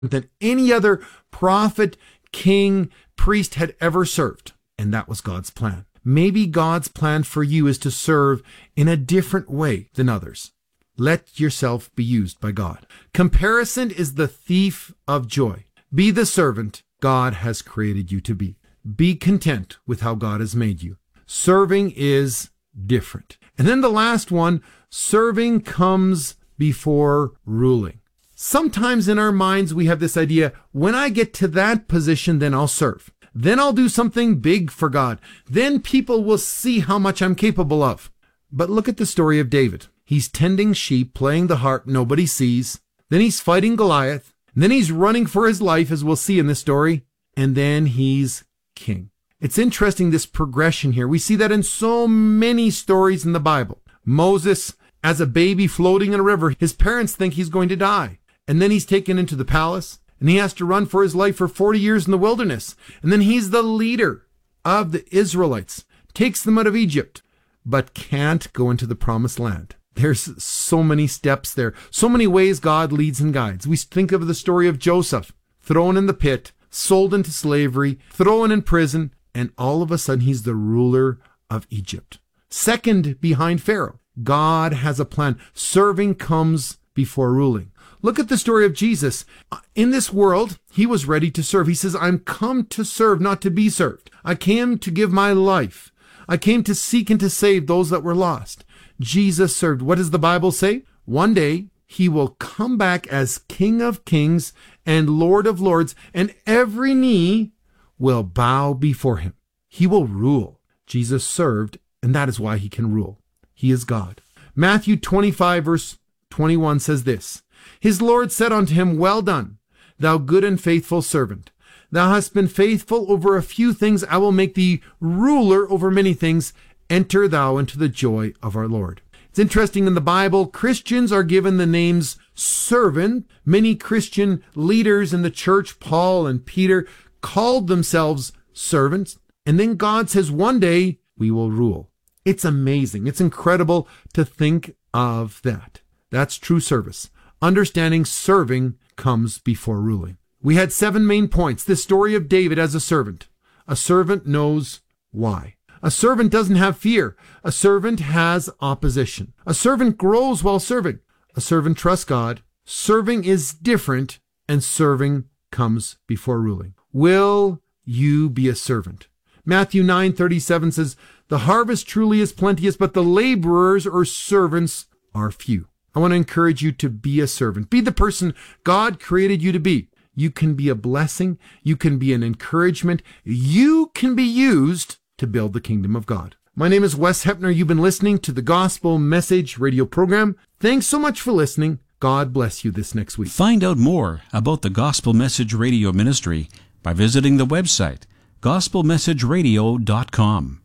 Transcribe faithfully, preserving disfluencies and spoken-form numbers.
than any other prophet, king, priest had ever served. And that was God's plan. Maybe God's plan for you is to serve in a different way than others. Let yourself be used by God. Comparison is the thief of joy. Be the servant God has created you to be. Be content with how God has made you. Serving is different. And then the last one, serving comes before ruling. Sometimes in our minds we have this idea, when I get to that position, then I'll serve. Then I'll do something big for God. Then people will see how much I'm capable of. But look at the story of David. He's tending sheep, playing the harp nobody sees. Then he's fighting Goliath. And then he's running for his life, as we'll see in this story. And then he's king. It's interesting, this progression here. We see that in so many stories in the Bible. Moses, as a baby floating in a river, his parents think he's going to die. And then he's taken into the palace. And he has to run for his life for forty years in the wilderness. And then he's the leader of the Israelites, takes them out of Egypt, but can't go into the promised land. There's so many steps there, so many ways God leads and guides. We think of the story of Joseph, thrown in the pit, sold into slavery, thrown in prison, and all of a sudden he's the ruler of Egypt. Second behind Pharaoh. God has a plan. Serving comes before ruling. Look at the story of Jesus. In this world, he was ready to serve. He says, I'm come to serve, not to be served. I came to give my life. I came to seek and to save those that were lost. Jesus served. What does the Bible say? One day, he will come back as King of Kings and Lord of Lords, and every knee will bow before him. He will rule. Jesus served, and that is why he can rule. He is God. Matthew twenty-five, verse twenty-one says this, His Lord said unto him, Well done, thou good and faithful servant. Thou hast been faithful over a few things. I will make thee ruler over many things. Enter thou into the joy of our Lord. It's interesting, in the Bible, Christians are given the names servant. Many Christian leaders in the church, Paul and Peter, called themselves servants. And then God says, one day we will rule. It's amazing. It's incredible to think of that. That's true service. Understanding serving comes before ruling. We had seven main points. This story of David as a servant. A servant knows why. A servant doesn't have fear. A servant has opposition. A servant grows while serving. A servant trusts God. Serving is different, and serving comes before ruling. Will you be a servant? Matthew nine thirty-seven says, The harvest truly is plenteous, but the laborers or servants are few. I want to encourage you to be a servant. Be the person God created you to be. You can be a blessing. You can be an encouragement. You can be used to build the kingdom of God. My name is Wes Hepner. You've been listening to the Gospel Message radio program. Thanks so much for listening. God bless you this next week. Find out more about the Gospel Message Radio Ministry by visiting the website gospel message radio dot com.